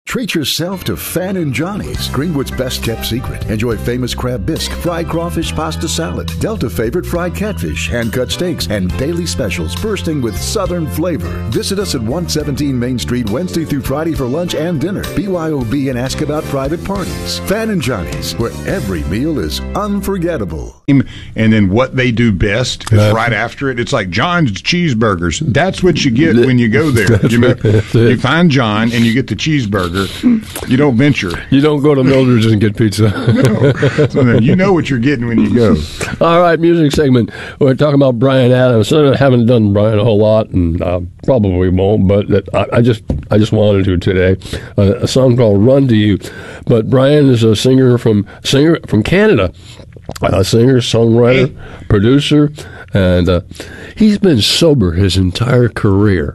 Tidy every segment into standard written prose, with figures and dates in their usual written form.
Treat yourself to Fan and Johnny's, Greenwood's best-kept secret. Enjoy famous crab bisque, fried crawfish pasta salad, Delta favorite fried catfish, hand-cut steaks, and daily specials bursting with Southern flavor. Visit us at 117 Main Street Wednesday through Friday for lunch and dinner. BYOB and ask about private parties. Fan and Johnny's, where every meal is unforgettable. And then what they do best is right after it. It's like John's Cheeseburgers. That's what you get when you go there. You find John and you get the cheeseburger. You don't venture. You don't go to Mildred's and get pizza. No. So then you know what you're getting when you go. All right, music segment. We're talking about Bryan Adams. I haven't done Bryan a whole lot, and probably won't, but I just wanted to today. A song called "Run to You." But Bryan is a singer from Canada. A singer, songwriter, producer, and he's been sober his entire career.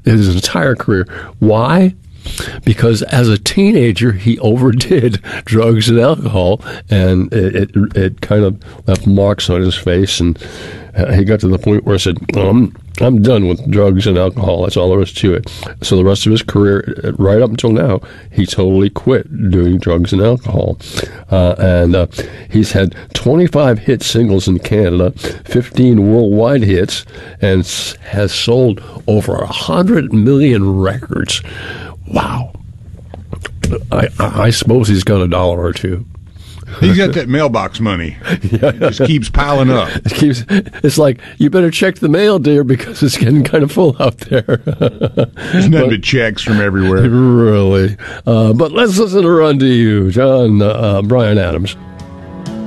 Why? Because as a teenager, he overdid drugs and alcohol, and it kind of left marks on his face, and he got to the point where he said, I'm done with drugs and alcohol. That's all there is to it. So the rest of his career, right up until now, he totally quit doing drugs and alcohol. And he's had 25 hit singles in Canada, 15 worldwide hits, and has sold over 100 million records. Wow. I suppose he's got $1 or two. He's got that mailbox money. It just keeps piling up. It's like, you better check the mail, dear, because it's getting kind of full out there. There's nothing but checks from everywhere. Really. But let's listen to Run to You, Bryan Adams.